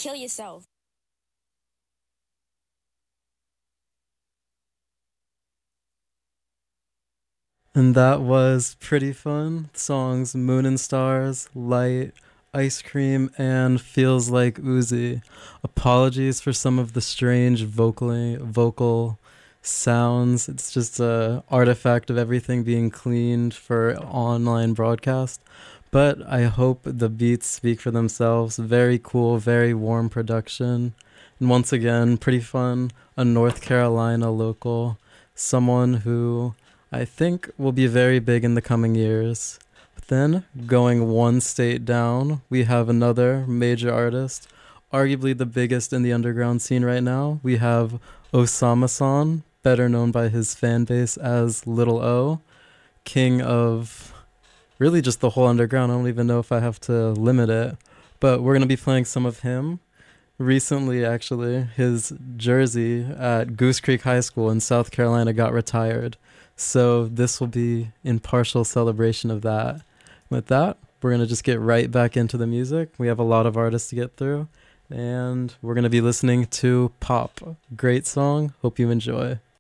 kill yourself. And that was Pretty Fun. Songs Moon and Stars, Light, Ice Cream, and Feels Like Uzi. Apologies for some of the strange vocal sounds. It's just a artifact of everything being cleaned for online broadcast. But I hope the beats speak for themselves. Very cool, very warm production. And once again, Pretty Fun, a North Carolina local, someone who I think will be very big in the coming years. But then, going one state down, we have another major artist, arguably the biggest in the underground scene right now. We have Osama San, better known by his fan base as Little O, king of really just the whole underground. I don't even know if I have to limit it. But we're going to be playing some of him. Recently, actually, his jersey at Goose Creek High School in South Carolina got retired. So this will be in partial celebration of that. With that, we're going to just get right back into the music. We have a lot of artists to get through. And we're going to be listening to Pop. Great song. Hope you enjoy.